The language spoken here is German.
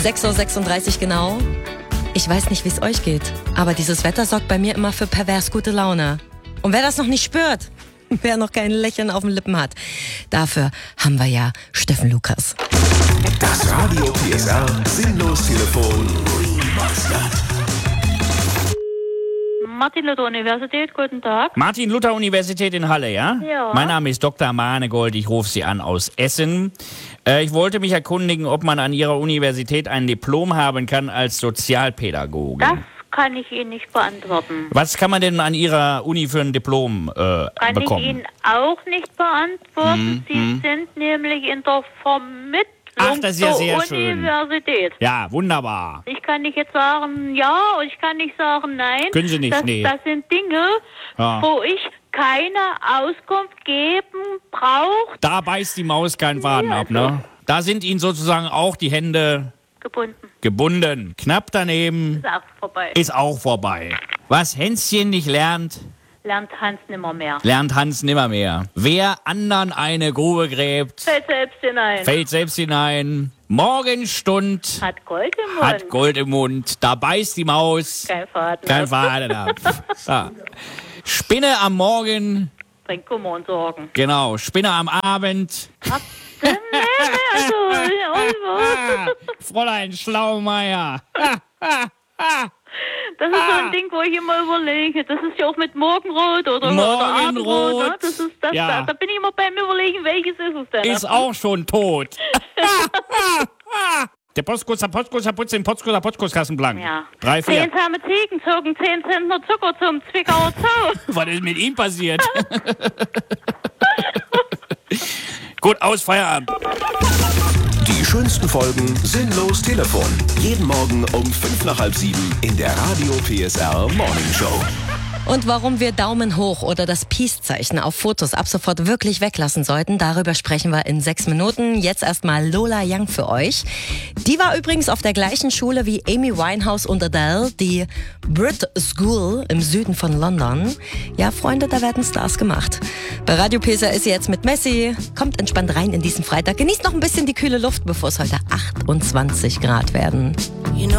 6:36 Uhr genau. Ich weiß nicht, wie es euch geht, aber dieses Wetter sorgt bei mir immer für pervers gute Laune. Und wer das noch nicht spürt, wer noch kein Lächeln auf den Lippen hat, dafür haben wir ja Steffen Lukas. Das Radio PSR Sinnlos-Telefon Remastered. Martin-Luther-Universität, guten Tag. Martin-Luther-Universität in Halle, ja? Ja. Mein Name ist Dr. Manegold, ich rufe Sie an aus Essen. Ich wollte mich erkundigen, ob man an Ihrer Universität ein Diplom haben kann als Sozialpädagoge. Das kann ich Ihnen nicht beantworten. Was kann man denn an Ihrer Uni für ein Diplom Kann bekommen? ich Ihnen auch nicht beantworten. Sie sind nämlich in der Vermittlung Ach, das ist ja der sehr schön. Universität. Ja, wunderbar. Ich kann nicht jetzt sagen ja und ich kann nicht sagen nein. Können Sie nicht, nee. Das sind Dinge, Ja. wo ich keine Auskunft geben brauche. Da beißt die Maus keinen Faden Ja, ab, ne? Da sind Ihnen sozusagen auch die Hände Gebunden. gebunden. Knapp daneben Ist auch vorbei. ist auch vorbei. Was Hänschen nicht lernt, Lernt Hans nimmer mehr. lernt Hans nimmermehr. Wer anderen eine Grube gräbt, Fällt selbst hinein. fällt selbst hinein. Morgenstund Hat Gold im Mund. hat Gold im Mund. Da beißt die Maus Kein Faden. kein Faden ab. Ja. Spinne am Morgen, Bringt Kummer und Sorgen. genau. Spinne am Abend. Fräulein Schlaumeier. Das ist so ein Ding, wo ich immer überlege. Das ist ja auch mit Morgenrot oder Abendrot. Morgenrot. Ne? Das ist das, Ja. da bin ich immer beim Überlegen, welches ist es denn? Ist auch schon tot. Der Postkuss putzt den Postkuss blank. Ja. 3, 4. 10 zahme Ziegen zogen 10 Zentner Zucker zum Zwickauer Zoo. Was ist mit ihm passiert? Gut, aus, Feierabend. Die schönsten Folgen Sinnlos Telefon. Jeden Morgen um 6:55 in der Radio PSR Morning Show. Und warum wir Daumen hoch oder das Peace-Zeichen auf Fotos ab sofort wirklich weglassen sollten, darüber sprechen wir in 6 Minuten. Jetzt erstmal Lola Young für euch. Die war übrigens auf der gleichen Schule wie Amy Winehouse und Adele, die Brit School im Süden von London. Ja, Freunde, da werden Stars gemacht. Bei Radio PSR ist sie jetzt mit Messi. Kommt entspannt rein in diesen Freitag. Genießt noch ein bisschen die kühle Luft, bevor es heute 28 Grad werden.